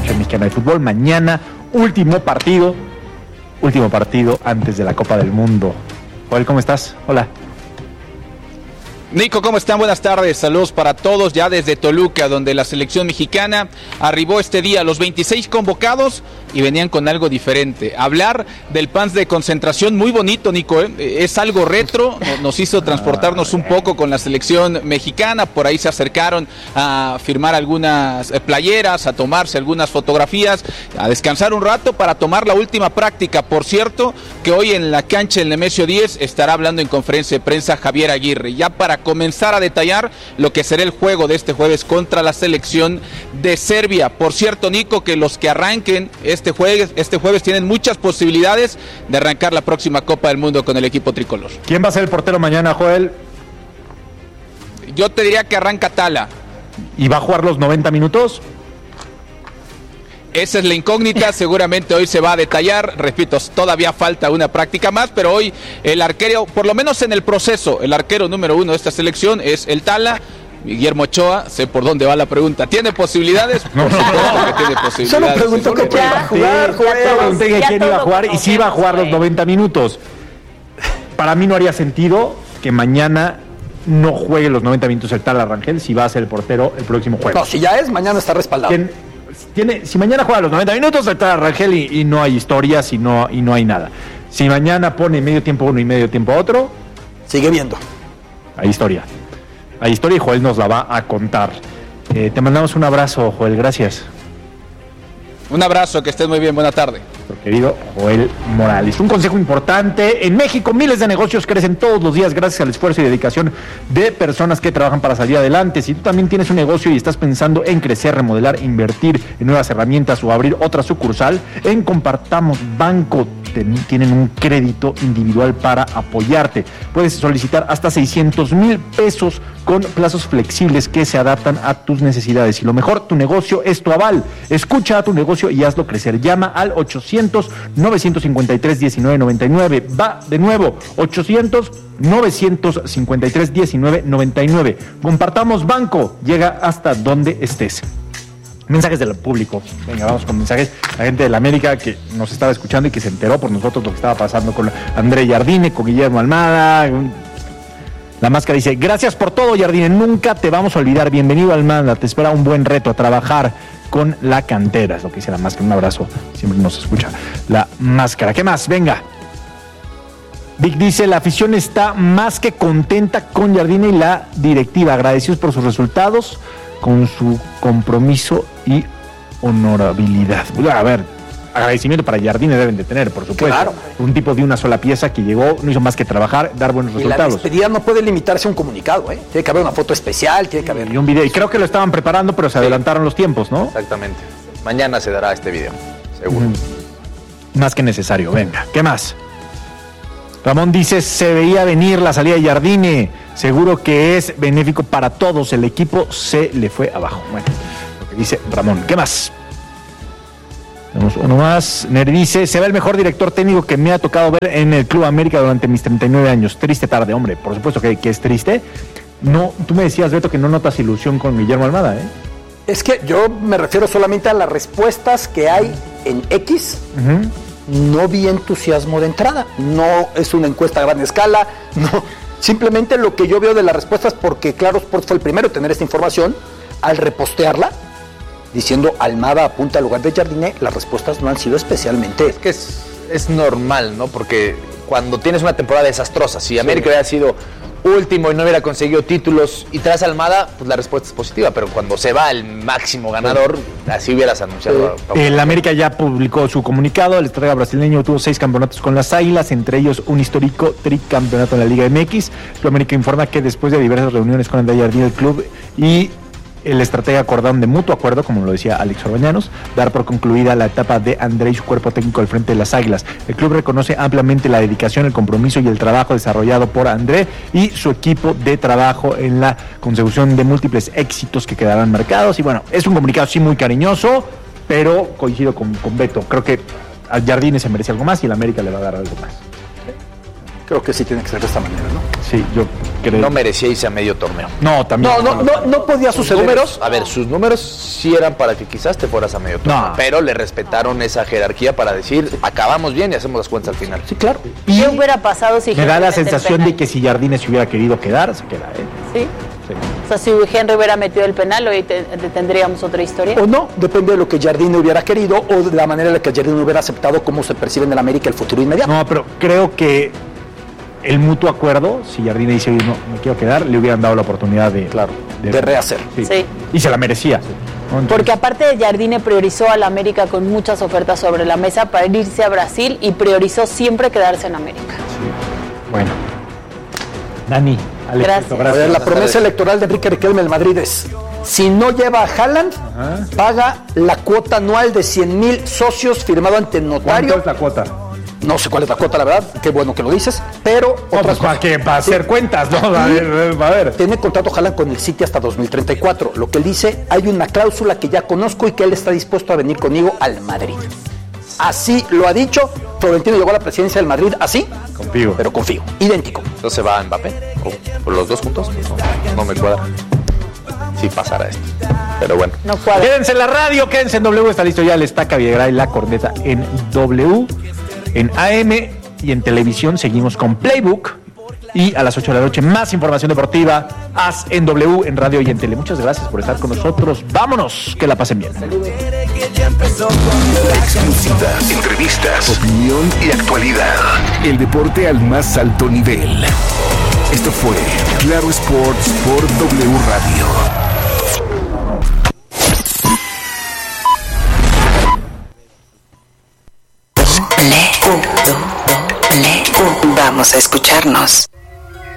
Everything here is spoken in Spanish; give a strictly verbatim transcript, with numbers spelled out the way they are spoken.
Federación Mexicana de Fútbol. Mañana, último partido, último partido antes de la Copa del Mundo. Joel, ¿cómo estás? Hola. Nico, ¿cómo están? Buenas tardes, saludos para todos ya desde Toluca, donde la selección mexicana arribó este día, los veintiséis convocados, y venían con algo diferente. Hablar del pants de concentración, muy bonito, Nico, ¿eh? Es algo retro, nos hizo transportarnos un poco con la selección mexicana, por ahí se acercaron a firmar algunas playeras, a tomarse algunas fotografías, a descansar un rato para tomar la última práctica. Por cierto, que hoy en la cancha del Nemesio diez estará hablando en conferencia de prensa Javier Aguirre, ya para comenzar a detallar lo que será el juego de este jueves contra la selección de Serbia. Por cierto, Nico, que los que arranquen este jueves, este jueves tienen muchas posibilidades de arrancar la próxima Copa del Mundo con el equipo tricolor. ¿Quién va a ser el portero mañana, Joel? Yo te diría que arranca Tala. ¿Y va a jugar los noventa minutos? Esa es la incógnita, seguramente hoy se va a detallar, repito, todavía falta una práctica más, pero hoy el arquero, por lo menos en el proceso, el arquero número uno de esta selección es el Tala. Guillermo Ochoa, sé por dónde va la pregunta. ¿Tiene posibilidades? Por no, supuesto no. que tiene posibilidades. Solo preguntó que quién iba a jugar, Joel. Pregunté que quién iba a jugar y si iba a jugar los noventa minutos. Para mí no haría sentido que mañana no juegue los noventa minutos el Tala Rangel si va a ser el portero el próximo jueves. No, si ya es, mañana está respaldado. ¿Quién? Tiene, si mañana juega los noventa minutos, está Rangel y, y no hay historias y no, y no hay nada. Si mañana pone medio tiempo uno y medio tiempo otro, sigue viendo. Hay historia. Hay historia y Joel nos la va a contar. Eh, te mandamos un abrazo, Joel, gracias. Un abrazo, que estés muy bien, buena tarde. Nuestro querido Joel Morales. Un consejo importante: en México miles de negocios crecen todos los días gracias al esfuerzo y dedicación de personas que trabajan para salir adelante. Si tú también tienes un negocio y estás pensando en crecer, remodelar, invertir en nuevas herramientas o abrir otra sucursal, en Compartamos Banco tienen un crédito individual para apoyarte. Puedes solicitar hasta seiscientos mil pesos con plazos flexibles que se adaptan a tus necesidades. Y lo mejor, tu negocio es tu aval. Escucha a tu negocio y hazlo crecer. Llama al ochocientos, novecientos cincuenta y tres, diecinueve noventa y nueve. Va de nuevo, ochocientos, novecientos cincuenta y tres, diecinueve noventa y nueve. Compartamos Banco. Llega hasta donde estés. Mensajes del público. Venga, vamos con mensajes. La gente de la América que nos estaba escuchando y que se enteró por nosotros lo que estaba pasando con André Jardine, con Guillermo Almada. La Máscara dice: gracias por todo, Jardine, nunca te vamos a olvidar. Bienvenido, Almada, te espera un buen reto a trabajar con la cantera. Es lo que dice la Máscara. Un abrazo, siempre nos escucha la Máscara. ¿Qué más? Venga. Vic dice: la afición está más que contenta con Jardine y la directiva, agradecidos por sus resultados, con su compromiso y honorabilidad. A ver, agradecimiento para Jardine deben de tener, por supuesto. Claro. Un tipo de una sola pieza que llegó, no hizo más que trabajar, dar buenos y resultados. La despedida no puede limitarse a un comunicado, ¿eh? Tiene que haber una foto especial, tiene que haber... Y un video, y creo que lo estaban preparando, pero se sí. adelantaron los tiempos, ¿no? Exactamente. Mañana se dará este video, seguro. Mm. Más que necesario, venga. ¿Qué más? Ramón dice: se veía venir la salida de Jardine, seguro que es benéfico para todos, el equipo se le fue abajo. Bueno, lo que dice Ramón. ¿Qué más? Tenemos uno más. Neri dice: se ve el mejor director técnico que me ha tocado ver en el Club América durante mis treinta y nueve años. Triste tarde, hombre, por supuesto que, que es triste. No, tú me decías, Beto, que no notas ilusión con Guillermo Almada, ¿eh? Es que yo me refiero solamente a las respuestas que hay en X. Uh-huh. No vi entusiasmo de entrada, no es una encuesta a gran escala, no, simplemente lo que yo veo de las respuestas, porque Claro Sport fue el primero en tener esta información, al repostearla, diciendo Almada apunta al lugar de Jardine, las respuestas no han sido especialmente... Es que es, es normal, ¿no? Porque cuando tienes una temporada desastrosa, si América sí. hubiera sido último y no hubiera conseguido títulos y traes a Almada, pues la respuesta es positiva, pero cuando se va el máximo ganador, así hubieras anunciado. Sí. El América ya publicó su comunicado. El estratega brasileño tuvo seis campeonatos con las Águilas, entre ellos un histórico tricampeonato en la Liga M X. El América informa que después de diversas reuniones con André Jardine del club y el estratega acordaron de mutuo acuerdo, como lo decía Alex Orbañanos, dar por concluida la etapa de André y su cuerpo técnico al frente de las Águilas. El club reconoce ampliamente la dedicación, el compromiso y el trabajo desarrollado por André y su equipo de trabajo en la consecución de múltiples éxitos que quedarán marcados. Y bueno, es un comunicado sí muy cariñoso, pero coincido con, con Beto. Creo que a Jardine se merece algo más y el América le va a dar algo más. Creo que sí tiene que ser de esta manera, ¿no? Sí, yo creo. No merecía irse a medio torneo. No, también. No, no, no, no podía Sus suceder. números, a ver, sus números sí eran para que quizás te fueras a medio torneo, No. pero le respetaron esa jerarquía para decir, acabamos bien y hacemos las cuentas al final. Sí, claro. ¿Qué hubiera pasado si Me da Henry la mete el sensación penal? de que si Jardines se hubiera querido quedar, se queda, ¿eh? ¿Sí? Sí. O sea, si Henry hubiera metido el penal, hoy te- te- tendríamos otra historia. O no, depende de lo que Jardine hubiera querido o de la manera en la que Jardine hubiera aceptado cómo se percibe en el América el futuro inmediato. No, pero creo que el mutuo acuerdo, si Jardine dice, no, me quiero quedar, le hubieran dado la oportunidad de, Claro, de rehacer. Sí. Sí. Y se la merecía. ¿no? Entonces, Porque aparte de Jardine priorizó a la América con muchas ofertas sobre la mesa para irse a Brasil y priorizó siempre quedarse en América. bueno. Dani, Alex, Gracias. A ver, gracias. la promesa electoral de Enrique Riquelme en Madrid es, si no lleva a Haaland, paga la cuota anual de cien mil socios firmado ante ¿Cuánto notario. es la cuota? No sé cuál es la cuota, la verdad, qué bueno que lo dices, pero No, otras pues para que para hacer cuentas, ¿no? A ver, a ver. Tiene contrato Haaland con el City hasta dos mil treinta y cuatro. Lo que él dice, hay una cláusula que ya conozco y que él está dispuesto a venir conmigo al Madrid. Así lo ha dicho. Florentino llegó a la presidencia del Madrid así, Confío. pero confío. Idéntico. Entonces va Mbappé, o por los dos juntos, pues no, no me cuadra. Si pasara esto. Pero bueno. No cuadra. Quédense en la radio, quédense en W, está listo ya el Estaca Videgaray, la corneta en W, en A M y en televisión seguimos con Playbook y a las ocho de la noche más información deportiva, haz en W, en radio y en tele. Muchas gracias por estar con nosotros, vámonos, que la pasen bien. Exclusivas, entrevistas, opinión y actualidad. El deporte al más alto nivel. Esto fue Claro Sports por W Radio. Le, le, vamos a escucharnos.